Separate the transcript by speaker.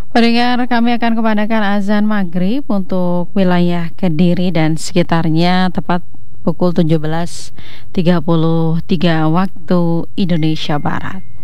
Speaker 1: Pendengar, kami akan kumandangkan azan maghrib untuk wilayah Kediri dan sekitarnya tepat pukul 17.33 waktu Indonesia Barat.